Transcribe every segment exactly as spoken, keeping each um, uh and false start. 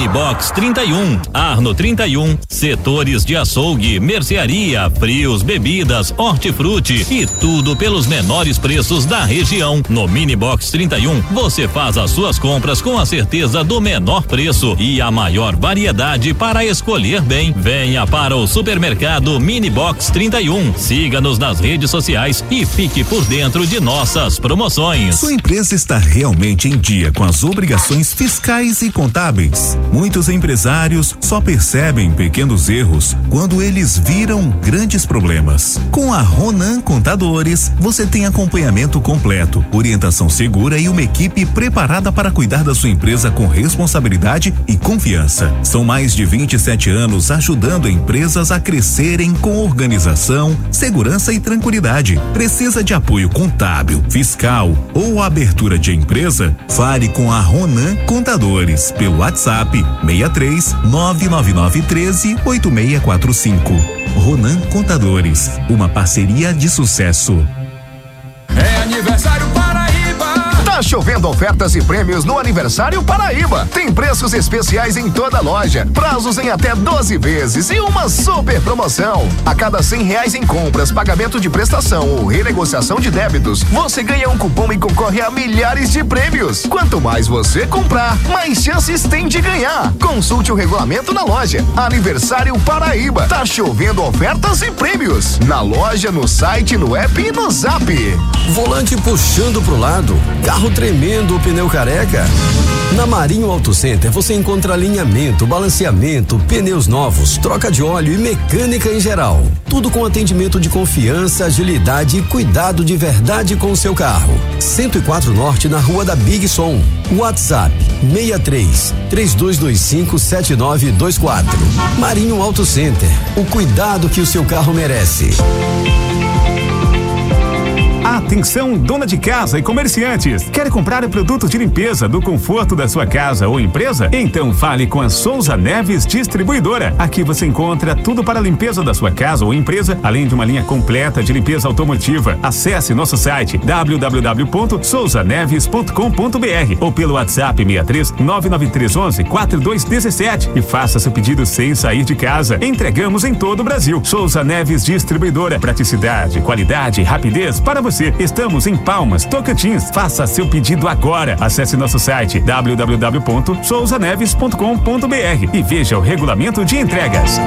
Minibox trinta e um, Arno trinta e um, setores de açougue, mercearia, frios, bebidas, hortifruti e tudo pelos menores preços da região. No Minibox trinta e um, você faz as suas compras com a certeza do menor preço e a maior variedade para escolher bem. Venha para o supermercado Minibox trinta e um. Siga-nos nas redes sociais e fique por dentro de nossas promoções. Sua empresa está realmente em dia com as obrigações fiscais e contábeis. Muitos empresários só percebem pequenos erros quando eles viram grandes problemas. Com a Ronan Contadores, você tem acompanhamento completo, orientação segura e uma equipe preparada para cuidar da sua empresa com responsabilidade e confiança. São mais de vinte e sete anos ajudando empresas a crescerem com organização, segurança e tranquilidade. Precisa de apoio contábil, fiscal ou abertura de empresa? Fale com a Ronan Contadores pelo WhatsApp seis três nove nove nove um três oito seis quatro cinco. Ronan Contadores, uma parceria de sucesso. É aniversário Paraíba. Tá chovendo ofertas e prêmios no Aniversário Paraíba. Tem preços especiais em toda a loja, prazos em até doze vezes e uma super promoção. A cada cem reais em compras, pagamento de prestação ou renegociação de débitos, você ganha um cupom e concorre a milhares de prêmios. Quanto mais você comprar, mais chances tem de ganhar. Consulte o regulamento na loja. Aniversário Paraíba. Tá chovendo ofertas e prêmios. Na loja, no site, no app e no Zap. Volante puxando pro lado, carro tremendo, o pneu careca. Na Marinho Auto Center você encontra alinhamento, balanceamento, pneus novos, troca de óleo e mecânica em geral. Tudo com atendimento de confiança, agilidade e cuidado de verdade com o seu carro. cento e quatro Norte na Rua da Big Som. WhatsApp seis três três dois dois cinco sete nove dois quatro. Marinho Auto Center. O cuidado que o seu carro merece. Atenção, dona de casa e comerciantes. Quer comprar produtos de limpeza do conforto da sua casa ou empresa? Então fale com a Souza Neves Distribuidora. Aqui você encontra tudo para a limpeza da sua casa ou empresa, além de uma linha completa de limpeza automotiva. Acesse nosso site w w w ponto souza neves ponto com ponto b r ou pelo WhatsApp seis três nove nove três um um quatro dois um sete e faça seu pedido sem sair de casa. Entregamos em todo o Brasil. Souza Neves Distribuidora. Praticidade, qualidade e rapidez para você. Estamos em Palmas, Tocantins. Faça seu pedido agora. Acesse nosso site w w w ponto souza neves ponto com ponto b r e veja o regulamento de entregas.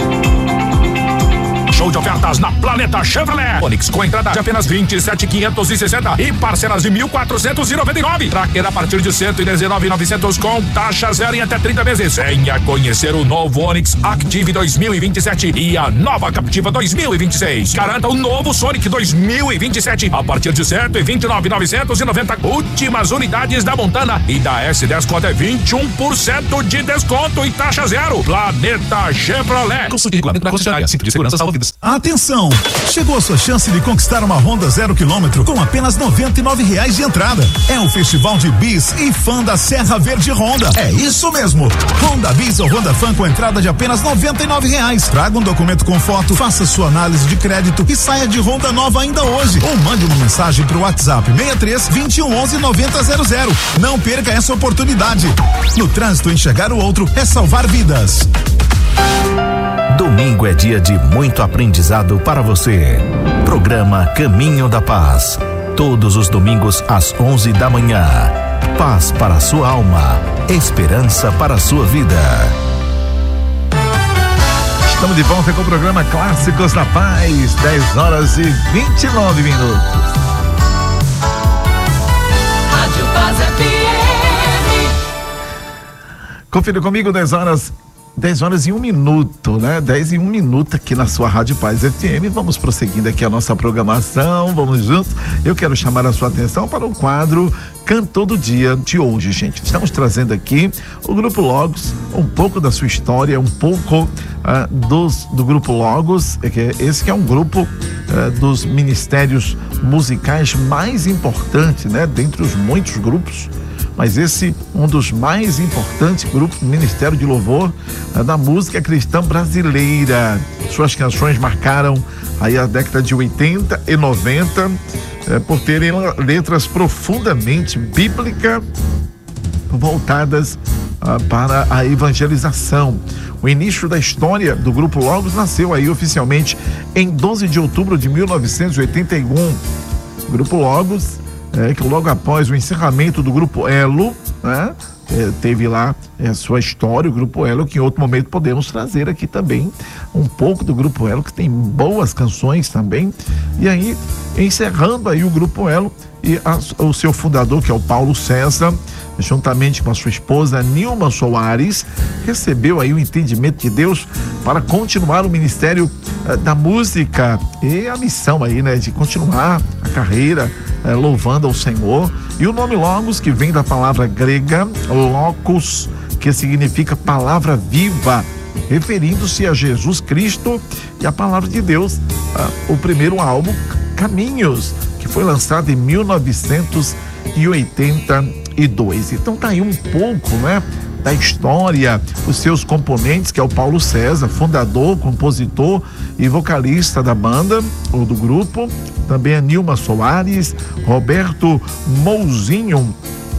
Show de ofertas na Planeta Chevrolet. Onix com entrada de apenas vinte e sete mil quinhentos e sessenta e parcelas de mil quatrocentos e noventa e nove. Tracker a partir de cento e dezenove mil e novecentos com taxa zero em até trinta vezes. Venha conhecer o novo Onix Active dois mil e vinte e sete e a nova Captiva dois mil e vinte e seis. Garanta o novo Sonic dois mil e vinte e sete a partir de cento e vinte e nove mil novecentos e noventa. Últimas unidades da Montana e da S dez com até vinte e um por cento de desconto e taxa zero. Planeta Chevrolet. Consulte regulamento da concessionária. Cinto de segurança salva vidas. Atenção! Chegou a sua chance de conquistar uma Honda zero quilômetro com apenas noventa e nove reais de entrada. É o Festival de Bis e Fã da Serra Verde Honda. É isso mesmo! Honda Bis ou Honda Fã com entrada de apenas noventa e nove reais. Traga um documento com foto, faça sua análise de crédito e saia de Honda nova ainda hoje. Ou mande uma mensagem pro WhatsApp seis três vinte e um onze noventa zero zero. Não perca essa oportunidade. No trânsito, enxergar o outro é salvar vidas. Domingo é dia de muito aprendizado para você. Programa Caminho da Paz. Todos os domingos às onze da manhã. Paz para a sua alma. Esperança para a sua vida. Estamos de volta com o programa Clássicos da Paz. dez horas e vinte e nove minutos. Rádio Paz F M. Confira comigo, dez horas. dez horas e um minuto, né? dez e um minuto aqui na sua Rádio Paz F M. Vamos prosseguindo aqui a nossa programação, vamos juntos. Eu quero chamar a sua atenção para o quadro Cantor do Dia de hoje, gente. Estamos trazendo aqui o Grupo Logos, um pouco da sua história, um pouco uh, dos, do Grupo Logos, que esse que é um grupo uh, dos ministérios musicais mais importantes, né? Dentre os muitos grupos, mas esse um dos mais importantes grupos do Ministério de Louvor uh, da música cristã brasileira. Suas canções marcaram aí a década de oitenta e noventa uh, por terem letras profundamente bíblicas voltadas ah, para a evangelização. O início da história do Grupo Logos nasceu aí oficialmente em doze de outubro de mil novecentos e oitenta e um. O Grupo Logos, é, que logo após o encerramento do Grupo Elo, né, é, teve lá é, sua história, o Grupo Elo, que em outro momento podemos trazer aqui também um pouco do Grupo Elo, que tem boas canções também. E aí, encerrando aí o Grupo Elo, e a, o seu fundador, que é o Paulo César, juntamente com a sua esposa Nilma Soares, recebeu aí o entendimento de Deus para continuar o ministério eh, da música e a missão aí, né, de continuar a carreira eh, louvando ao Senhor. E o nome Logos, que vem da palavra grega locus, que significa palavra viva, referindo-se a Jesus Cristo e a palavra de Deus. Ah, o primeiro álbum, Caminhos, que foi lançado em mil novecentos e oitenta e dois. Então tá aí um pouco, né, da história, os seus componentes, que é o Paulo César, fundador, compositor e vocalista da banda ou do grupo, também a Nilma Soares, Roberto Mouzinho,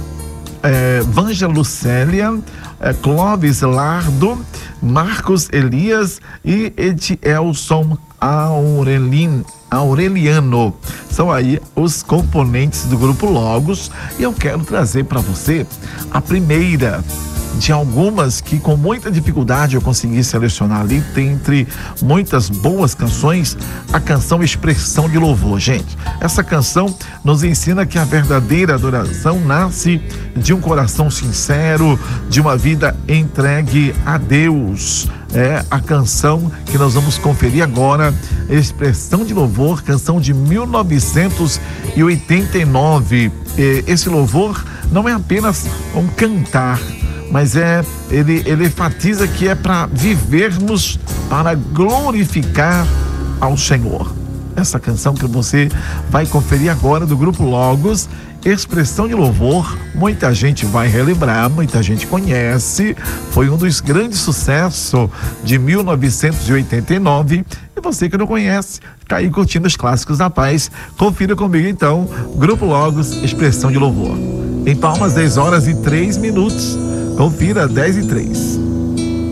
é, Vângela Célia, é, Clóvis Lardo, Marcos Elias e Edielson Aurelin, Aureliano. São aí os componentes do Grupo Logos, e eu quero trazer para você a primeira de algumas que com muita dificuldade eu consegui selecionar ali, dentre muitas boas canções, a canção Expressão de Louvor. Gente, essa canção nos ensina que a verdadeira adoração nasce de um coração sincero, de uma vida entregue a Deus. É a canção que nós vamos conferir agora, Expressão de Louvor, canção de mil novecentos e oitenta e nove. Esse louvor não é apenas um cantar, mas é, ele, ele enfatiza que é para vivermos, para glorificar ao Senhor. Essa canção que você vai conferir agora do Grupo Logos, Expressão de Louvor, muita gente vai relembrar, muita gente conhece, foi um dos grandes sucessos de mil novecentos e oitenta e nove, e você que não conhece, tá aí curtindo os clássicos da paz. Confira comigo então, Grupo Logos, Expressão de Louvor. Em Palmas, dez horas e três minutos. Confira, dez e três.